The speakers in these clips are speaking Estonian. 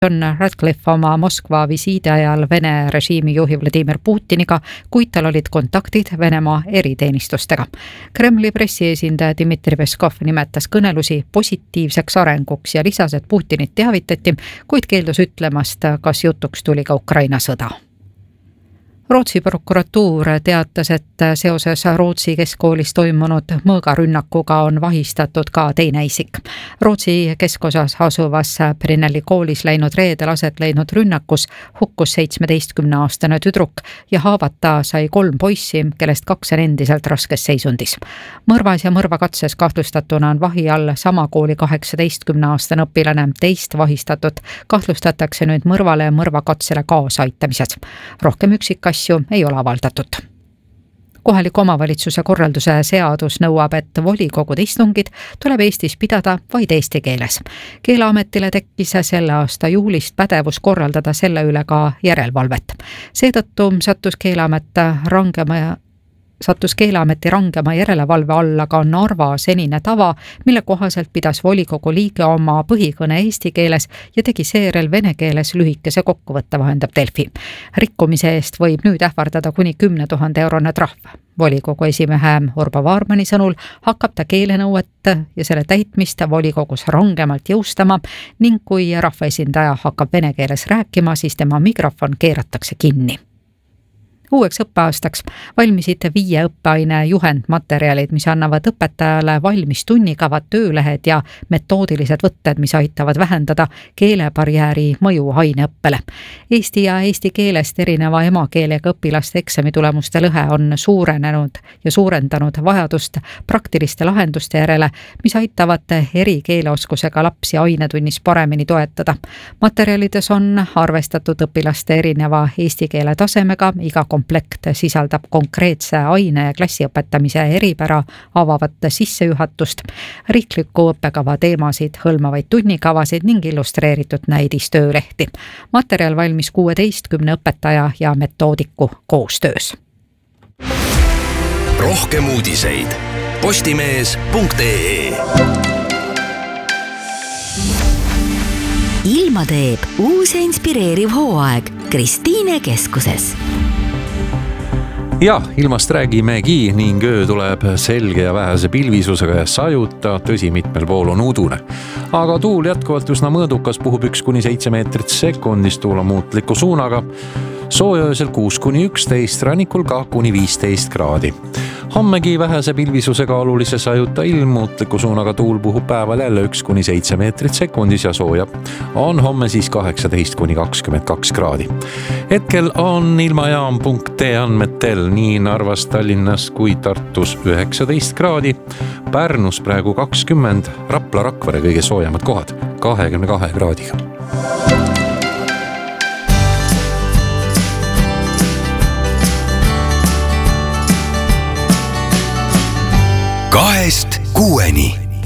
John Ratcliffe oma Moskva visiidi ajal Vene režiimi juhi Vladimir Putiniga, kuid tal olid kontaktid Venemaa eriteenistustega. Kremli pressiesindaja Dmitri Peskov nimetas kõnelusi positiivseks arenguks ja lisas, et Putinit teavitati, kuid keeldus ütlemast, kas jutuks tuli ka Ukraina sõda. Rootsi prokuratuur teatas, et seoses Rootsi keskkoolis toimunud mõõgarünnakuga on vahistatud ka teine isik. Rootsi keskosas asuvas Brynelli koolis läinud reedel aset leidnud rünnakus hukkus 17-aastane tüdruk ja haavata sai 3 poissi, kellest 2 on endiselt raskes seisundis. Mõrvas ja mõrvakatses kahtlustatuna on vahi all sama kooli 18-aastane õpilane. Teist vahistatud kahtlustatakse nüüd mõrvale ja mõrvakatsele kaasaaitamises. Rohkem üksikasju ei ole avaldatud. Kohaliku omavalitsuse korralduse seadus nõuab, et volikogude istungid tuleb Eestis pidada vaid eesti keeles. Keeleametile tekkis selle aasta juulist pädevus korraldada selle üle ka järelevalvet. Seetõttu sattus Keeleameti rangema järelevalve alla ka Narva senine tava, mille kohaselt pidas volikogu liige oma põhikõne eesti keeles ja tegi seejärel vene keeles lühikese kokkuvõtte, vahendab Delfi. Rikkumise eest võib nüüd ähvardada kuni 10 000 eurone trahv. Volikogu esimehe Urbo Vaarmani sõnul hakkab ta keelenõuet ja selle täitmist volikogus rangemalt jõustama ning kui rahvaesindaja hakkab vene keeles rääkima, siis tema mikrofon keeratakse kinni. Uueks õppeaastaks valmisid 5 õppeaine juhendmaterjalid, mis annavad õpetajale valmis tunnikavad, töölehed ja metoodilised võtted, mis aitavad vähendada keelebarjääri mõju aineõppele. Eesti ja eesti keelest erineva emakeelega õpilaste eksamitulemuste lõhe on suurenenud ja suurendanud vajadust praktiliste lahenduste järele, mis aitavad eri keeleoskusega lapsi ainetunnis paremini toetada. Materjalides on arvestatud õpilaste erineva eesti keele tasemega, iga komplekt sisaldab konkreetse aine ja klassi õpetamise eripära avavat sissejuhatust, riikliku õppekava teemasid, hõlmavaid tunnikavasid ning illustreeritud näidistöölehti. Materjal valmis 16 õpetaja ja metoodiku koostöös. Rohkem uudiseid postimees.ee. Ilma teeb uus ja inspireeriv hooaeg Kristiine keskuses. Ja, ilmast räägimegi ning öö tuleb selge ja vähese pilvisusega ja sajuta, tõsi mitmel pool on udune. Aga tuul jätkuvalt üsna mõõdukas, puhub 1-7 meetrit sekundis, tuul on muutliku suunaga. Soojöösel 6-11, rannikul ka kuni 15 kraadi. Hommegi vähese pilvisusega olulise sajuta ilm, muutliku suunaga tuul puhub päeval jälle 1-7 meetrit sekundis ja sooja on homme siis 18-22 kraadi. Hetkel on ilmajaam.ee andmetel nii Narvas, Tallinnas kui Tartus 19 kraadi, Pärnus praegu 20, Rapla, Rakvere kõige soojemad kohad 22 kraadiga. Kahest 6-ni.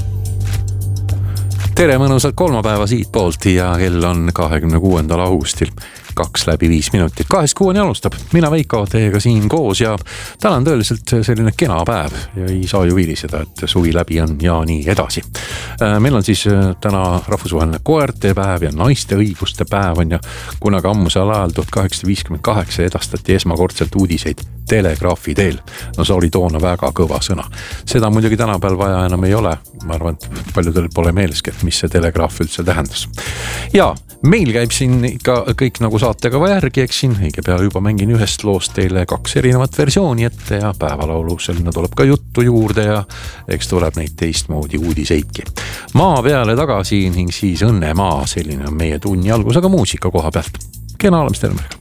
Tere mõnusalt kolmapäeva siit poolt ja kell on 26. augustil 2:05 minutit. 2:06 alustab. Mina Veiko teiega siin koos ja täna on tõeliselt selline kena päev ja ei saa ju viiliseda, et suvi läbi on ja nii edasi. Meil on siis täna rahvusvaheline koerte päev ja naiste õiguste päev on ja kunagi ammusel ajal 1858 edastati esmakordselt uudiseid telegraafi teel. No see oli toona väga kõva sõna. Seda muidugi tänapäeval vaja enam ei ole. Ma arvan, et paljudel pole meeleski, et mis see telegraaf üldse tähendas. Ja meil käib siin ikka kõik nagu saatekava järgi, eks siin õige pea juba mängin ühest loost teile 2 erinevat versiooni ette ja päevalaulu selline tuleb ka juttu juurde ja eks tuleb neid teistmoodi uudiseidki. Maa peale tagasi ning siis Õnnemaa, selline on meie tunni algus, aga muusika koha pealt. Kena olemist teile.